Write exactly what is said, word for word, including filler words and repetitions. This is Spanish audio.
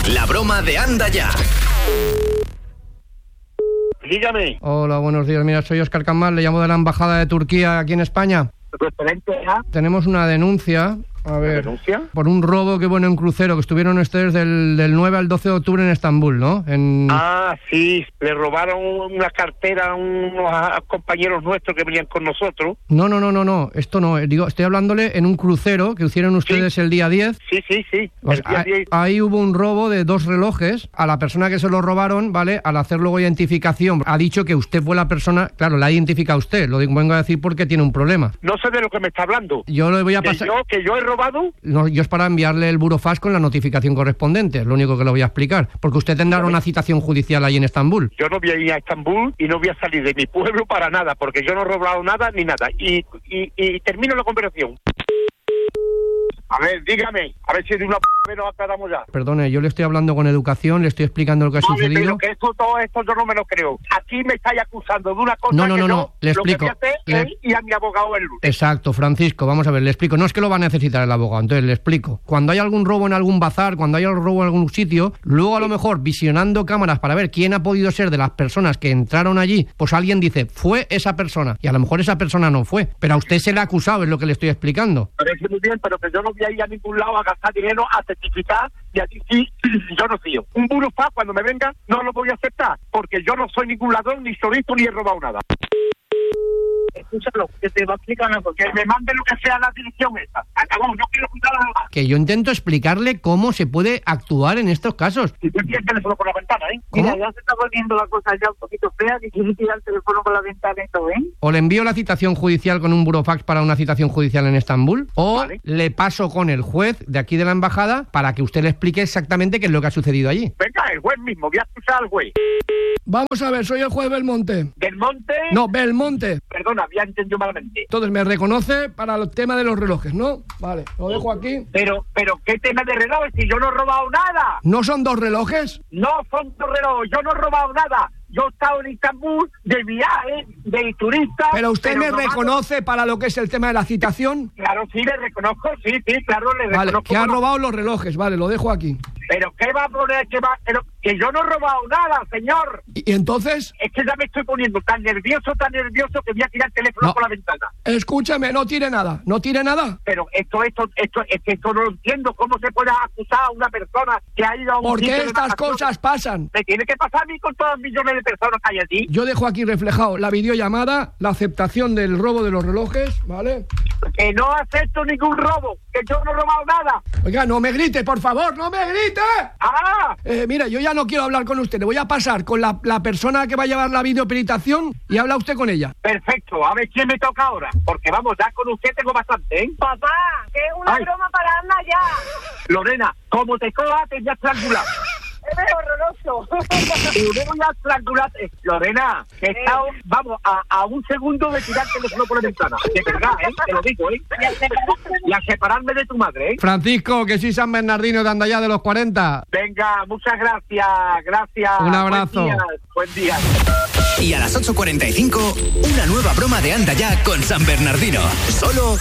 La broma de Anda Ya. Dígame. Hola, buenos días. Mira, soy Óscar Campbell, le llamo de la Embajada de Turquía aquí en España. ¿Referente a? Tenemos una denuncia, a ver, ¿Denuncia? por un robo que bueno en crucero, que estuvieron ustedes del, del nueve al doce de octubre en Estambul, ¿no? En... Ah, sí, le robaron una cartera a unos a- compañeros nuestros que venían con nosotros. No, no, no, no, no, esto no, eh, digo, estoy hablándole en un crucero que hicieron ustedes Sí. el día diez. Sí, sí, sí. Pues El día ahí, diez. ahí hubo un robo de dos relojes. A la persona que se lo robaron, ¿vale? Al hacer luego identificación, ha dicho que usted fue la persona, claro, la ha identificado usted, lo digo, vengo a decir porque tiene un problema. No sé de lo que me está hablando. Yo le voy a ¿Que pasar... yo, que yo he robado? No, yo es para enviarle el burofax con la notificación correspondiente, es lo único que le voy a explicar. Porque usted tendrá una citación judicial ahí en Estambul. Yo no voy a ir a Estambul y no voy a salir de mi pueblo para nada, porque yo no he robado nada ni nada. Y, y, y termino la conversación. A ver, dígame, a ver si de una p*** nos aclaramos ya. Perdone, yo le estoy hablando con educación, le estoy explicando lo que ha Vale, sucedido. pero que esto, todo esto yo no me lo creo. Aquí me estáis acusando de una cosa No, no, que no, yo no, le explico. lo que voy a hacer Le- es ir a mi abogado el lunes. Exacto, Francisco, vamos a ver, le explico. No es que lo va a necesitar el abogado, entonces le explico. Cuando hay algún robo en algún bazar, cuando hay algún robo en algún sitio, luego a lo mejor visionando cámaras para ver quién ha podido ser de las personas que entraron allí, pues alguien dice, fue esa persona, y a lo mejor esa persona no fue, pero a usted se le ha acusado, es lo que le estoy explicando. Parece muy bien, pero que yo no voy a ir a ningún lado a gastar dinero a certificar y a ti sí, yo no fío. Un burofax cuando me venga no lo voy a aceptar, porque yo no soy ningún ladrón, ni solito, ni he robado nada. Escúchalo, que te va a explicar algo, que me mande lo que sea la dirección esta. Acabó, no quiero escuchar nada más. Que yo intento explicarle cómo se puede actuar en estos casos. Si tú tienes el teléfono por la ventana, ¿eh? ¿Cómo? Mira, ya se está volviendo la cosa ya un poquito fea, que quiere tirar el teléfono por la ventana y todo, ¿eh? O le envío la citación judicial con un burofax para una citación judicial en Estambul, o Vale. le paso con el juez de aquí de la embajada para que usted le explique exactamente qué es lo que ha sucedido allí. Venga, el juez mismo, voy a escuchar al juez. Vamos a ver, soy el juez Belmonte. Del Monte... No, Belmonte. Perdona, había entendido malamente. Entonces, me reconoce para el tema de los relojes, ¿no? Vale, lo dejo aquí. Pero, pero, ¿qué tema de relojes? Si yo no he robado nada. ¿No son dos relojes? No son dos relojes, yo no he robado nada. Yo he estado en Istambul de viaje, de turista. Pero usted me no reconoce para lo que es el tema de la citación. Claro, sí, le reconozco, sí, sí, claro, le Vale, reconozco. que ha como- robado los relojes, vale, lo dejo aquí. Pero, ¿qué va a poner? ¿Qué va? Pero, que yo no he robado nada, señor. ¿Y, y entonces? Es que ya me estoy poniendo tan nervioso, tan nervioso, que voy a tirar el teléfono No. por la ventana. Escúcheme, no tire nada, no tire nada. Pero esto, esto, esto, es que esto no lo entiendo. ¿Cómo se puede acusar a una persona que ha ido a un ¿Por sitio qué de estas vacaciones? cosas pasan? Me tiene que pasar a mí con todos los millones de personas que hay allí. Yo dejo aquí reflejado la videollamada, la aceptación del robo de los relojes, ¿vale? Que no acepto ningún robo, que yo no he robado nada. Oiga, no me grite, por favor, no me grite. ¡Ah! Eh, mira, yo ya no quiero hablar con usted, le voy a pasar con la, la persona que va a llevar la videoperitación y habla usted con ella. Perfecto, a ver quién me toca ahora. Porque vamos, ya con usted tengo bastante, ¿eh? Papá, que es una Ay. broma para Anda Ya. Lorena, como te coja, te voy a estrangular. Es horroroso. Te voy a estrangular. Eh, Lorena, que he estado, vamos, a, a un segundo de tirar el teléfono por la ventana. De verdad, ¿eh? Te lo digo, ¿eh? Y a separarme de tu madre, ¿eh? Francisco, que sí San Bernardino de Andallá de los cuarenta. Venga, muchas gracias, gracias. Un abrazo. Buen día. Buen día. Y a las ocho cuarenta y cinco, una nueva broma de Anda Ya con San Bernardino. Solo